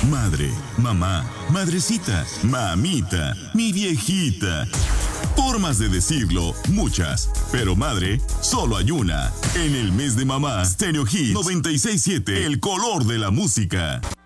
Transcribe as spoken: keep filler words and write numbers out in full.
Madre, mamá, madrecita, mamita, mi viejita. Formas de decirlo, muchas, pero madre, solo hay una. En el mes de mamá, Stereo Hits noventa y seis punto siete, el color de la música.